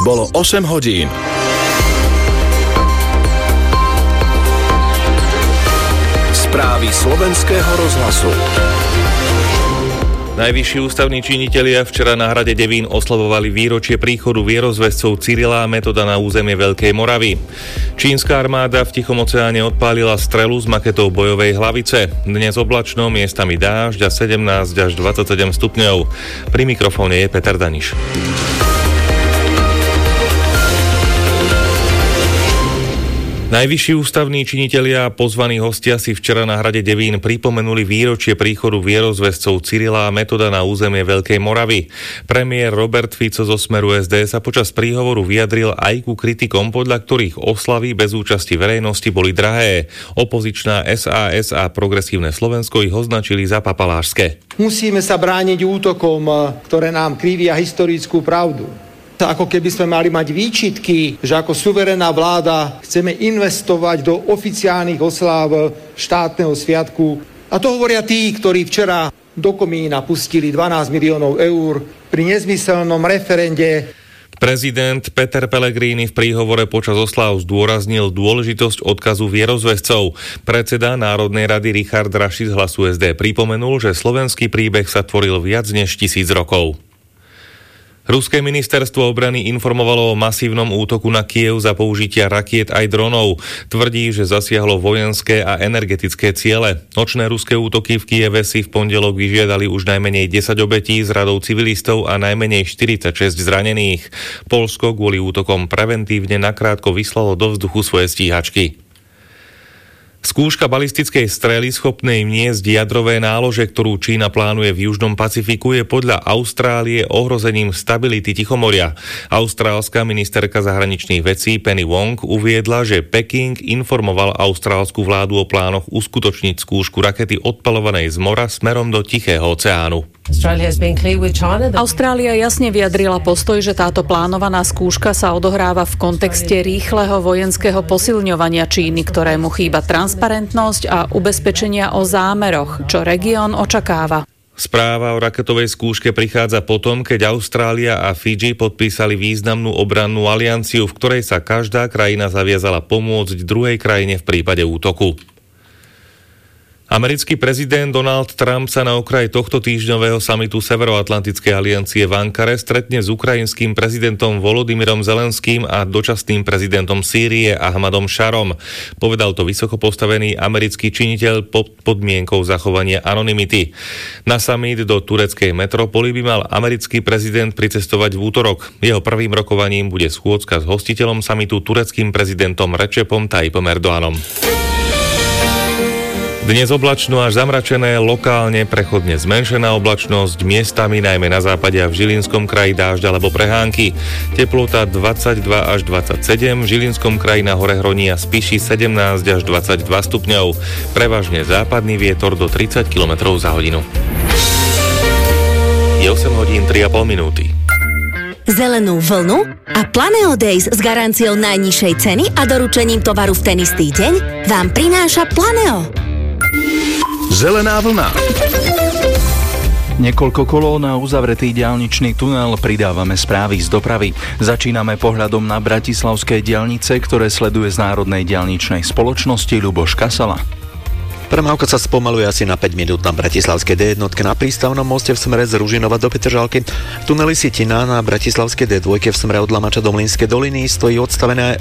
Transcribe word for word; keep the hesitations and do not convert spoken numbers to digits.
Bolo osem hodín. Správy slovenského rozhlasu. Najvyšší ústavní činitelia včera na hrade Devín oslavovali výročie príchodu vierozvescov Cyrila a Metoda na územie Veľkej Moravy. Čínska armáda v Tichom oceáne odpálila strelu s maketou bojovej hlavice. Dnes oblačno, miestami dážď a sedemnásť až dvadsaťsedem stupňov. Pri mikrofóne je Peter Daniš. Najvyšší ústavní činitelia a pozvaní hostia si včera na hrade Devín pripomenuli výročie príchodu vierozvescov Cyrila a Metoda na územie Veľkej Moravy. Premiér Robert Fico zo Smeru es dé sa počas príhovoru vyjadril aj ku kritikom, podľa ktorých oslavy bez účasti verejnosti boli drahé. Opozičná es a es a Progresívne Slovensko ich označili za papalášske. Musíme sa brániť útokom, ktoré nám krivia historickú pravdu. Ako keby sme mali mať výčitky, že ako suverénna vláda chceme investovať do oficiálnych osláv štátneho sviatku. A to hovoria tí, ktorí včera do komína pustili dvanásť miliónov eur pri nezmyselnom referende. Prezident Peter Pellegrini v príhovore počas osláv zdôraznil dôležitosť odkazu vierozvescov. Predseda Národnej rady Richard Raši z Hlasu es dé pripomenul, že slovenský príbeh sa tvoril viac než tisíc rokov. Ruské ministerstvo obrany informovalo o masívnom útoku na Kyjev za použitia rakiet aj dronov. Tvrdí, že zasiahlo vojenské a energetické ciele. Nočné ruské útoky v Kyjeve si v pondelok vyžiadali už najmenej desať obetí z radou civilistov a najmenej štyridsaťšesť zranených. Poľsko kvôli útokom preventívne nakrátko vyslalo do vzduchu svoje stíhačky. Skúška balistickej strely schopnej niesť jadrové nálože, ktorú Čína plánuje v Južnom Pacifiku, je podľa Austrálie ohrozením stability Tichomoria. Austrálska ministerka zahraničných vecí Penny Wong uviedla, že Peking informoval austrálsku vládu o plánoch uskutočniť skúšku rakety odpalovanej z mora smerom do Tichého oceánu. Austrália jasne vyjadrila postoj, že táto plánovaná skúška sa odohráva v kontexte rýchleho vojenského posilňovania Číny, ktorému chýba transparentnosť a ubezpečenia o zámeroch, čo región očakáva. Správa o raketovej skúške prichádza potom, keď Austrália a Fidži podpísali významnú obrannú alianciu, v ktorej sa každá krajina zaviazala pomôcť druhej krajine v prípade útoku. Americký prezident Donald Trump sa na okraji tohto týždňového samitu Severoatlantickej aliancie v Ankare stretne s ukrajinským prezidentom Volodymyrom Zelenským a dočasným prezidentom Sýrie Ahmadom Šarom. Povedal to vysoko postavený americký činiteľ pod podmienkou zachovania anonymity. Na samit do tureckej metropoly by mal americký prezident pricestovať v útorok. Jeho prvým rokovaním bude schôdzka s hostiteľom samitu tureckým prezidentom Recepom Tayyipom Erdoganom. Dnes oblačno až zamračené, lokálne prechodne zmenšená oblačnosť, miestami najmä na západe a v Žilinskom kraji dážď alebo prehánky. Teplota dvadsaťdva až dvadsaťsedem, v Žilinskom kraji na hore Hroní a Spiši sedemnásť až dvadsaťdva stupňov. Prevažne západný vietor do tridsať kilometrov za hodinu. Je osem hodín tri a pol minúty. Zelenú vlnu a Planeo Days s garanciou najnižšej ceny a doručením tovaru v ten istý deň vám prináša Planeo. Zelená vlna. Niekoľko kolón a uzavretý diaľničný tunel, pridávame správy z dopravy. Začíname pohľadom na bratislavské diaľnice, ktoré sleduje z Národnej diaľničnej spoločnosti Ľuboš Kasala. Premávka sa spomaluje asi na päť minút na bratislavskej dé jedna na prístavnom moste v smere z Ružinova do Petržalky. V tuneli Sitina na bratislavskej dé dva v smere od Lamača do Mlynskej doliny stojí odstavené